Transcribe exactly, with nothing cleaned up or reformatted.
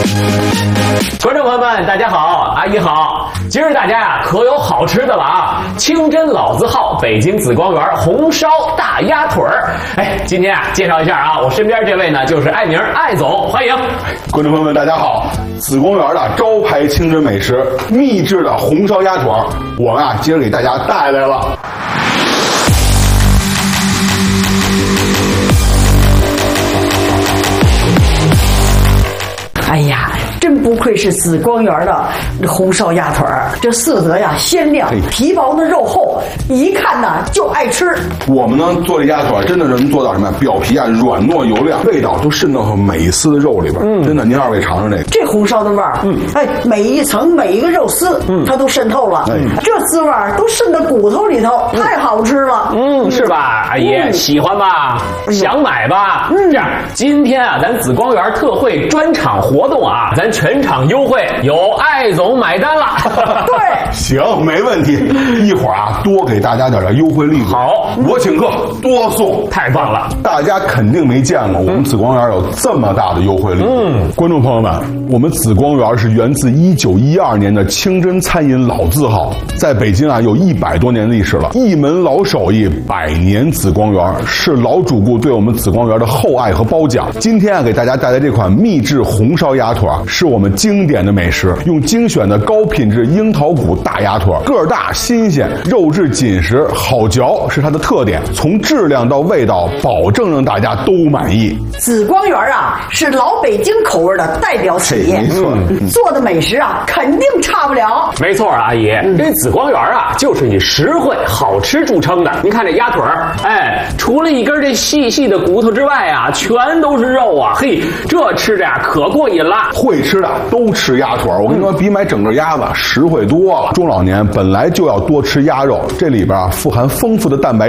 观众朋友们，大家好，阿姨好。今儿大家呀可有好吃的了啊！清真老字号北京紫光园红烧大鸭腿儿。哎，今天啊介绍一下啊，我身边这位呢就是艾明艾总，欢迎。 观众朋友们，大家好！紫光园的招牌清真美食，秘制的红烧鸭腿儿，我们啊今儿给大家带来了。 哎呀，真不愧是紫光园的红烧鸭腿儿，这色泽呀鲜亮，皮薄的肉厚，一看呢就爱吃。 我们呢做这鸭腿儿，真的是能做到什么呀？表皮啊软糯油亮，味道都渗到每一丝的肉里边。嗯，真的，您二位尝尝这个。 这红烧的味儿，嗯，哎，每一层每一个肉丝，嗯，它都渗透了，嗯，这滋味儿都渗到骨头里头，嗯、太好吃了。 嗯，是吧，阿姨、嗯、喜欢吧？想买吧？嗯，这样，今天啊，咱紫光园特惠专场活动啊，咱全场优惠，有艾总买单了。 对， 行，没问题。一会儿啊，多给大家点点优惠力度。 好， 我请客，多送， 太棒了！ 大家肯定没见过我们紫光园有这么大的优惠力度。嗯，观众朋友们，我们紫光园是源自一九一二年的清真餐饮老字号，在北京啊有一百多年历史了，一门老手艺，百年紫光园，是老主顾对我们紫光园的厚爱和褒奖。今天啊，给大家带来这款秘制红烧鸭腿，是我们经典的美食，用精选的高品质樱桃骨大鸭腿，个儿大新鲜，肉质紧实，好嚼是它的特点。从质量到味道，保证让大家都满意。 紫光园啊，是老北京口味的代表企业， 没错、 嗯，做的美食啊，肯定差不了。 没错，阿姨，嗯、这紫光园啊，就是以实惠好吃著称的。您看这鸭腿儿，哎，除了一根这细细的骨头之外啊，全都是肉啊，嘿，这吃着呀可过瘾了。 会吃的都吃鸭腿儿，我跟你说，比买整个鸭子实惠多了。中老年本来就要多吃鸭肉，这里边啊富含丰富的蛋白。